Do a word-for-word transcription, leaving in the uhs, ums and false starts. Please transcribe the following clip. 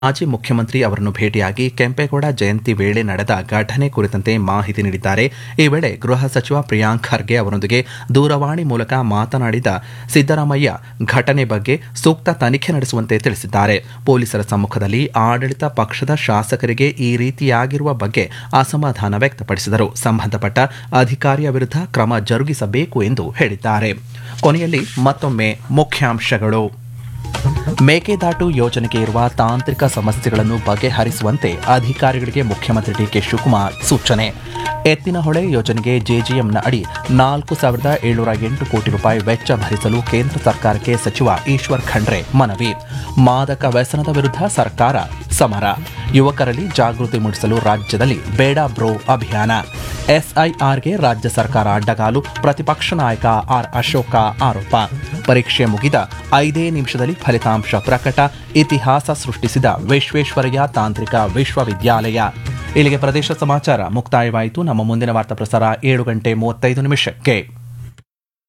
ಮಾಜಿ ಮುಖ್ಯಮಂತ್ರಿ ಅವರನ್ನು ಭೇಟಿಯಾಗಿ ಕೆಂಪೇಗೌಡ ಜಯಂತಿ ವೇಳೆ ನಡೆದ ಘಟನೆ ಕುರಿತಂತೆ ಮಾಹಿತಿ ನೀಡಿದ್ದಾರೆ. ಈ ವೇಳೆ ಗೃಹ ಸಚಿವ ಪ್ರಿಯಾಂಕ್ ಖರ್ಗೆ ಅವರೊಂದಿಗೆ ದೂರವಾಣಿ ಮೂಲಕ ಮಾತನಾಡಿದ ಸಿದ್ದರಾಮಯ್ಯ ಘಟನೆ ಬಗ್ಗೆ ಸೂಕ್ತ ತನಿಖೆ ನಡೆಸುವಂತೆ ತಿಳಿಸಿದ್ದಾರೆ. ಪೊಲೀಸರ ಸಮ್ಮುಖದಲ್ಲಿ ಆಡಳಿತ ಪಕ್ಷದ ಶಾಸಕರಿಗೆ ಈ ರೀತಿಯಾಗಿರುವ ಬಗ್ಗೆ ಅಸಮಾಧಾನ ವ್ಯಕ್ತಪಡಿಸಿದರು. ಸಂಬಂಧಪಟ್ಟ ಅಧಿಕಾರಿಯ ವಿರುದ್ಧ ಕ್ರಮ ಜರುಗಿಸಬೇಕು ಎಂದು ಹೇಳಿದ್ದಾರೆ. ಕೊನೆಯಲ್ಲಿ ಮತ್ತೊಮ್ಮೆ ಮುಖ್ಯಾಂಶಗಳು. ಮೇಕೆದಾಟು ಯೋಜನೆಗೆ ಇರುವ ತಾಂತ್ರಿಕ ಸಮಸ್ಯೆಗಳನ್ನು ಬಗೆಹರಿಸುವಂತೆ ಅಧಿಕಾರಿಗಳಿಗೆ ಮುಖ್ಯಮಂತ್ರಿ ಡಿಕೆ ಶಿವಕುಮಾರ್ ಸೂಚನೆ. ಎತ್ತಿನಹೊಳೆ ಯೋಜನೆಗೆ ಜೆಜಿಎಂನ ಅಡಿ ನಾಲ್ಕು ಸಾವಿರದ ಏಳ್ನೂರ ಎಂಟು ಕೋಟಿ ರೂಪಾಯಿ ವೆಚ್ಚ ಭರಿಸಲು ಕೇಂದ್ರ ಸರ್ಕಾರಕ್ಕೆ ಸಚಿವ ಈಶ್ವರ್ ಖಂಡ್ರೆ ಮನವಿ. ಮಾದಕ ವ್ಯಸನದ ವಿರುದ್ಧ ಸರ್ಕಾರ ಸಮರ. ಯುವಕರಲ್ಲಿ ಜಾಗೃತಿ ಮೂಡಿಸಲು ರಾಜ್ಯದಲ್ಲಿ ಬೇಡ ಬ್ರೋ ಅಭಿಯಾನ. ಎಸ್ಐಆರ್ಗೆ ರಾಜ್ಯ ಸರ್ಕಾರ ಅಡ್ಡಗಾಲು, ಪ್ರತಿಪಕ್ಷ ನಾಯಕ ಆರ್ ಅಶೋಕ ಆರೋಪ. ಪರೀಕ್ಷೆ ಮುಗಿದ ಐದೇ ನಿಮಿಷದಲ್ಲಿ ಫಲಿತಾಂಶ ಪ್ರಕಟ. ಇತಿಹಾಸ ಸೃಷ್ಟಿಸಿದ ವಿಶ್ವೇಶ್ವರಯ್ಯ ತಾಂತ್ರಿಕ ವಿಶ್ವವಿದ್ಯಾಲಯ. ಇಲ್ಲಿಗೆ ಪ್ರದೇಶ ಸಮಾಚಾರ ಮುಕ್ತಾಯವಾಯಿತು. ನಮ್ಮ ಮುಂದಿನ ವಾರ್ತಾ ಪ್ರಸಾರ ಏಳು ಗಂಟೆ ಮೂವತ್ತೈದು ನಿಮಿಷಕ್ಕೆ.